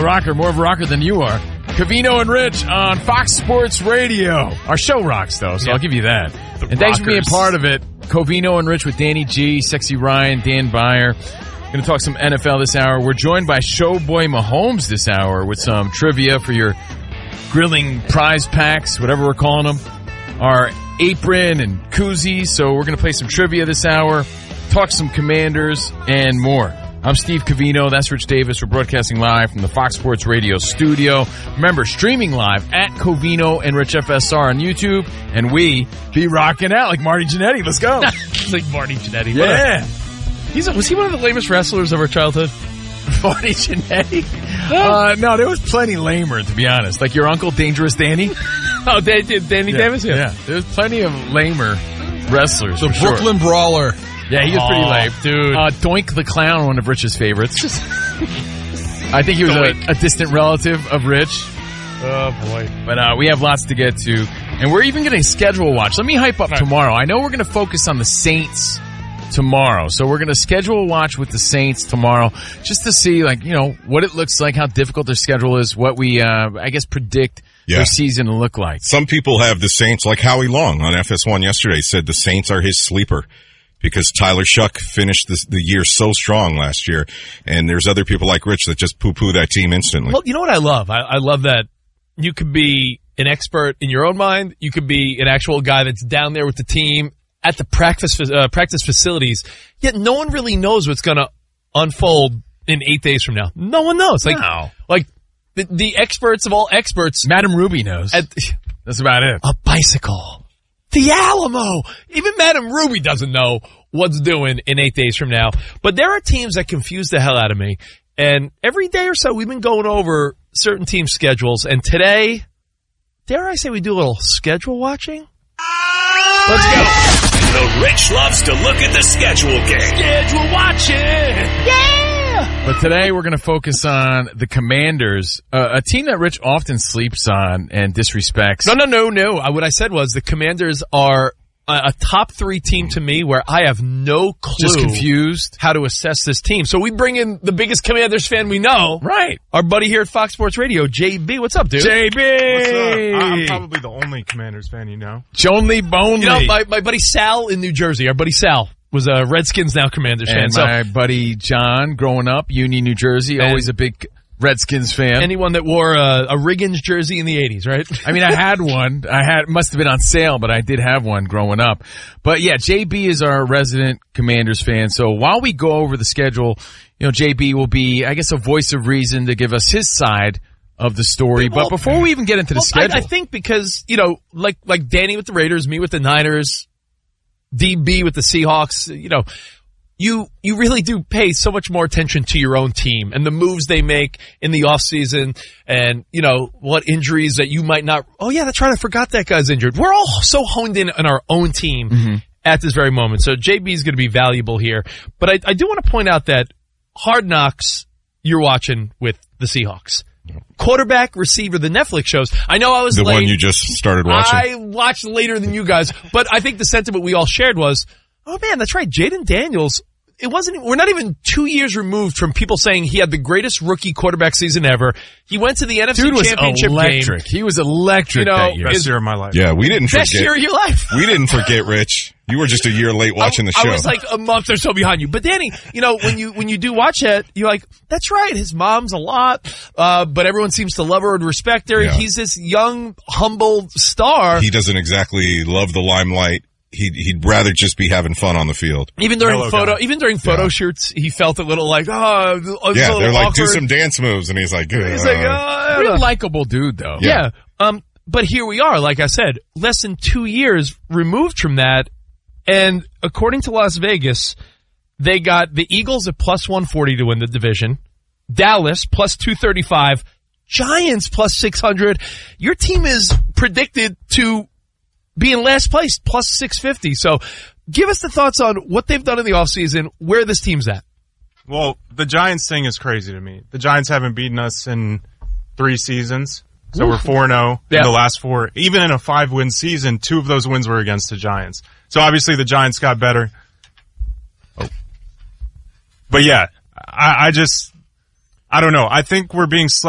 Rocker, more of a rocker than you are. Covino and Rich on Fox Sports Radio. Our show rocks, though, so I'll give you that. And thanks for being part of it. Covino and Rich with Danny G, Sexy Ryan, Dan Byer. Going to talk some NFL this hour. We're joined by Showboy Mahomes this hour with some trivia for your grilling prize packs, whatever we're calling them. Our apron and koozies. So we're going to play some trivia this hour, talk some Commanders, and more. I'm Steve Covino. That's Rich Davis. We're broadcasting live from the Fox Sports Radio studio. Remember, streaming live at Covino and Rich FSR on YouTube. And we be rocking out like Marty Jannetty. Let's go. It's like Marty Jannetty. Yeah. Was he one of the lamest wrestlers of our childhood? Marty Jannetty? No, there was plenty lamer, to be honest. Like your uncle, Dangerous Danny. Oh, Danny Davis? Yeah. There was plenty of lamer wrestlers. The Brooklyn Brawler. Yeah, he was pretty lame. Dude. Doink the Clown, one of Rich's favorites. I think he was a distant relative of Rich. Oh, boy. But we have lots to get to. And we're even getting schedule watch. Let me hype up tomorrow. I know we're going to focus on the Saints tomorrow. So we're going to schedule a watch with the Saints tomorrow just to see, what it looks like, how difficult their schedule is, what we, predict their season to look like. Some people have the Saints, like Howie Long on FS1 yesterday, said the Saints are his sleeper. Because Tyler Shuck finished the year so strong last year, and there's other people like Rich that just poo-poo that team instantly. Well, you know what I love? I love that you could be an expert in your own mind. You could be an actual guy that's down there with the team at the practice facilities, yet no one really knows what's going to unfold in 8 days from now. No one knows. Like the experts of all experts. Madame Ruby knows. That's about it. A bicycle. The Alamo! Even Madame Ruby doesn't know what's doing in 8 days from now. But there are teams that confuse the hell out of me. And every day or so, we've been going over certain team schedules. And today, dare I say we do a little schedule watching? Let's go. The Rich loves to look at the schedule game. Schedule watching! Yeah! But today we're going to focus on the Commanders, a team that Rich often sleeps on and disrespects. No. What I said was the Commanders are a top 3 team to me where I have no clue. Just confused how to assess this team. So we bring in the biggest Commanders fan we know. Right. Our buddy here at Fox Sports Radio, JB. What's up, dude? JB! What's up? I'm probably the only Commanders fan you know. Jonely Bonely. You know, my buddy Sal in New Jersey, our buddy Sal, was a Redskins, now Commanders fan. And my buddy John, growing up, Union, New Jersey, always a big Redskins fan. Anyone that wore a Riggins jersey in the 80s, right? I mean, I had one. Must have been on sale, but I did have one growing up. But yeah, JB is our resident Commanders fan. So while we go over the schedule, JB will be, I guess, a voice of reason to give us his side of the story. But before we even get into the schedule. I think because, like Danny with the Raiders, me with the Niners, DB with the Seahawks, you really do pay so much more attention to your own team and the moves they make in the offseason and, what injuries that you might not. Oh, yeah, that's right. I forgot that guy's injured. We're all so honed in on our own team at this very moment. So JB is going to be valuable here. But I do want to point out that Hard Knocks you're watching with the Seahawks. Quarterback, receiver, the Netflix shows. I know I was the late. one you just started watching. I watched later than you guys, but I think the sentiment we all shared was, oh man, that's right, Jaden Daniels. We're not even 2 years removed from people saying he had the greatest rookie quarterback season ever. He went to the NFC Championship electric. game. He was electric that year. Best year of my life. Yeah, we didn't forget. Best year of your life. We didn't forget, Rich. You were just a year late watching the show. I was like a month or so behind you. But Danny, when you do watch it, you're like, that's right, his mom's a lot, but everyone seems to love her and respect her. Yeah. He's this young, humble star. He doesn't exactly love the limelight. He'd rather just be having fun on the field. Even during photo shoots, he felt a little like, they're like, awkward. Do some dance moves, and he's like, pretty likable dude though. Yeah. But here we are, like I said, less than 2 years removed from that, and according to Las Vegas, they got the Eagles at plus 140 to win the division, Dallas plus 235, Giants plus 600. Your team is predicted to be in last place, plus 650. So give us the thoughts on what they've done in the offseason, where this team's at. Well, the Giants thing is crazy to me. The Giants haven't beaten us in 3 seasons. So we're 4-0 in the last 4. Even in a 5-win season, 2 of those wins were against the Giants. So obviously the Giants got better. But yeah, I don't know. I think we're being